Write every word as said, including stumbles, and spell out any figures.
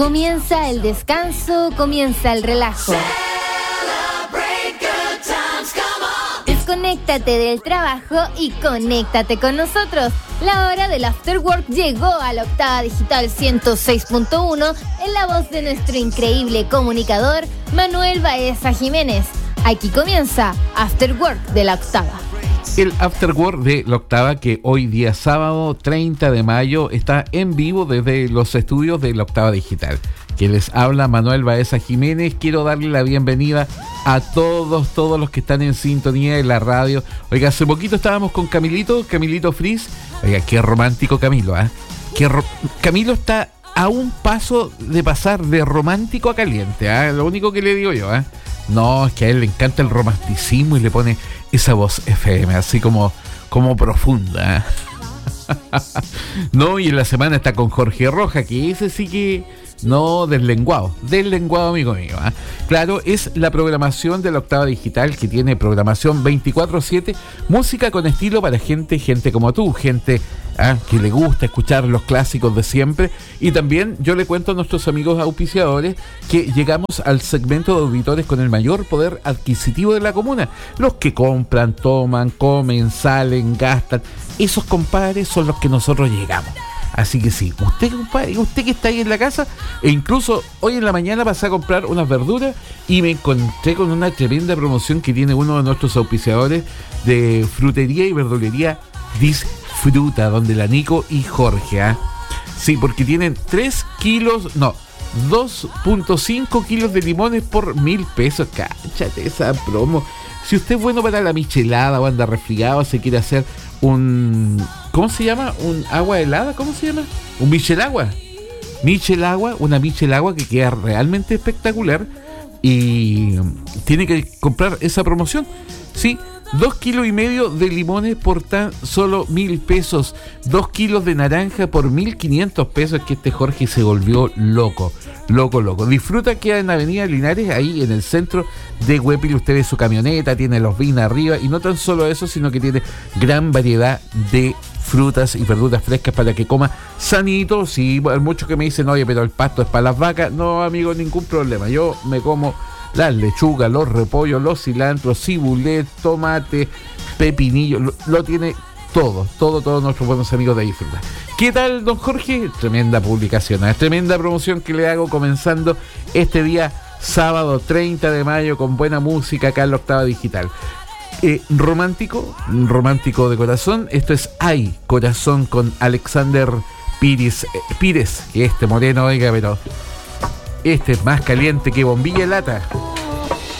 Comienza el descanso, comienza el relajo. Desconéctate del trabajo y conéctate con nosotros. La hora del After Work llegó a la Octava Digital ciento seis punto uno en la voz de nuestro increíble comunicador Manuel Baeza Jiménez. Aquí comienza After Work de la Octava. El After Work de la Octava, que hoy día sábado treinta de mayo está en vivo desde los estudios de la Octava Digital. Que les habla Manuel Baeza Jiménez. Quiero darle la bienvenida a todos, todos los que están en sintonía de la radio. Oiga, hace poquito estábamos con Camilito, Camilito Frizz. Oiga, qué romántico Camilo, ¿eh? Qué ro- Camilo está a un paso de pasar de romántico a caliente, ¿eh? Lo único que le digo yo, ¿eh? No, es que a él le encanta el romanticismo y le pone esa voz F M, así como, como profunda, ¿eh? No, y en la semana está con Jorge Roja, que ese sí que... No, deslenguado, deslenguado, amigo mío, ¿eh? Claro, es la programación de la Octava Digital, que tiene programación veinticuatro siete, música con estilo para gente, gente como tú, gente ¿eh? que le gusta escuchar los clásicos de siempre. Y también yo le cuento a nuestros amigos auspiciadores que llegamos al segmento de auditores con el mayor poder adquisitivo de la comuna. Los que compran, toman, comen, salen, gastan. Esos compadres son los que nosotros llegamos. Así que sí, usted, compadre, usted que está ahí en la casa, e incluso hoy en la mañana pasé a comprar unas verduras y me encontré con una tremenda promoción que tiene uno de nuestros auspiciadores de frutería y verdulería Disfruta, donde la Nico y Jorge, ¿eh? Sí, porque tienen tres kilos, no, dos punto cinco kilos de limones por mil pesos. Cáchate esa promo. Si usted es bueno para la michelada o anda resfriado, se quiere hacer un... ¿Cómo se llama? ¿Un agua helada? ¿Cómo se llama? ¿Un michelagua? Michelagua, una michelagua que queda realmente espectacular y tiene que comprar esa promoción. Sí, dos kilos y medio de limones por tan solo mil pesos. Dos kilos de naranja por mil quinientos pesos. Es que este Jorge se volvió loco, loco, loco. Disfruta, queda en Avenida Linares, ahí en el centro de Huépil. Usted ve su camioneta, tiene los vinos arriba y no tan solo eso, sino que tiene gran variedad de frutas y verduras frescas para que coma sanito. Sí, hay muchos que me dicen, oye, pero el pasto es para las vacas. No, amigo, ningún problema. Yo me como las lechugas, los repollos, los cilantros, cibulet, tomate, pepinillo, lo, lo tiene todo, todo, todos nuestros buenos amigos de Disfruta. ¿Qué tal, don Jorge? Tremenda publicación, ¿eh? Tremenda promoción que le hago comenzando este día sábado treinta de mayo con buena música acá en la Octava Digital. Eh, romántico, romántico de corazón. Esto es Ay, Corazón con Alexander Pires, eh, Pires, que este moreno, oiga, pero este es más caliente que bombilla de lata.